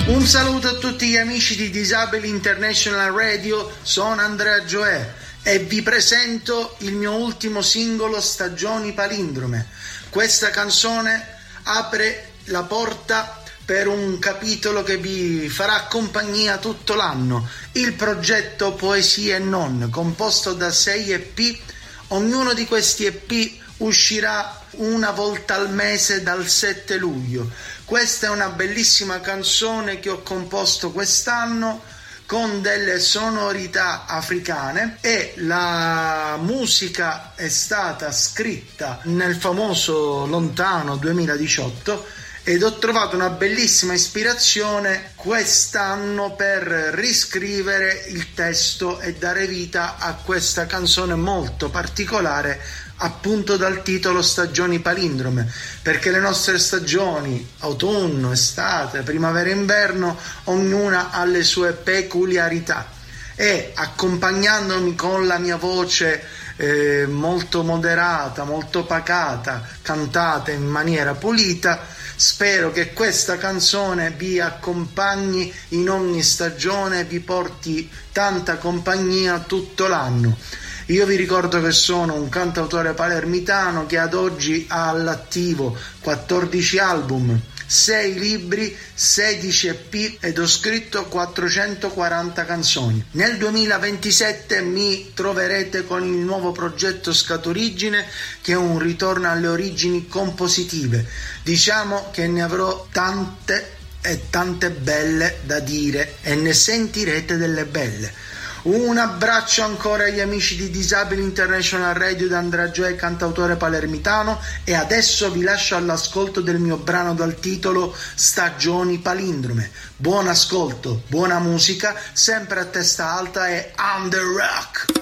Un saluto a tutti gli amici di Disabili International Radio, sono Andrea Gioè e vi presento il mio ultimo singolo, Stagioni Palindrome. Questa canzone apre la porta per un capitolo che vi farà compagnia tutto l'anno, il progetto Poesie e Non, composto da 6 EP. Ognuno di questi EP uscirà una volta al mese dal 7 luglio. Questa è una bellissima canzone che ho composto quest'anno con delle sonorità africane e la musica è stata scritta nel famoso lontano 2018 ed ho trovato una bellissima ispirazione quest'anno per riscrivere il testo e dare vita a questa canzone molto particolare, appunto dal titolo Stagioni Palindrome, perché le nostre stagioni, autunno, estate, primavera e inverno, ognuna ha le sue peculiarità e accompagnandomi con la mia voce molto moderata, molto pacata, cantata in maniera pulita, spero che questa canzone vi accompagni in ogni stagione, vi porti tanta compagnia tutto l'anno. Io vi ricordo che sono un cantautore palermitano che ad oggi ha all'attivo 14 album, 6 libri, 16 EP ed ho scritto 440 canzoni. Nel 2027 mi troverete con il nuovo progetto Scaturigine, che è un ritorno alle origini compositive. Diciamo che ne avrò tante e tante belle da dire e ne sentirete delle belle. Un abbraccio ancora agli amici di Disabili International Radio da Andrea Gioè, cantautore palermitano, e adesso vi lascio all'ascolto del mio brano dal titolo Stagioni Palindrome. Buon ascolto, buona musica, sempre a testa alta e on the rock!